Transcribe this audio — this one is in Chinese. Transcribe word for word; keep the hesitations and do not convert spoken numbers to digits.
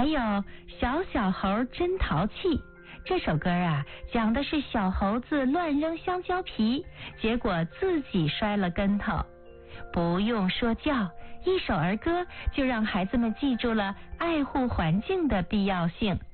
还有小小猴真淘气，这首歌啊，讲的是小猴子乱扔香蕉皮，结果自己摔了跟头。不用说教，一首儿歌就让孩子们记住了爱护环境的必要性。